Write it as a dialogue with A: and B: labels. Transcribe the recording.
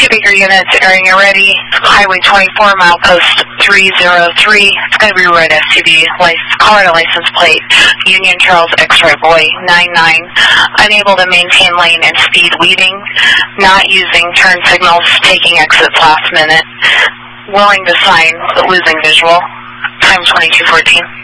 A: 2 Baker units, airing you ready. Highway 24, milepost 303. It's going to be red SUV, Colorado license plate, Union Charles X-Ray Boy 99. Unable to maintain lane and speed weaving. Not using turn signals, taking exits last minute. Willing to sign, but losing visual. Time 22:14.